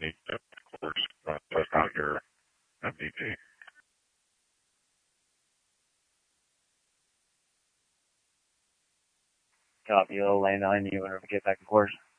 need to, of course, test out your MDT. Copy, Lane 9, you want to get back to course?